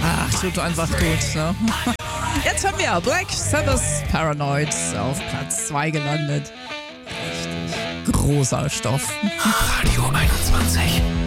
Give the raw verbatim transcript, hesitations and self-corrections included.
Ach, tut einfach gut, ne? Jetzt haben wir Black Sabbath Paranoid auf Platz zwei gelandet. Richtig großer Stoff. Radio einundzwanzig.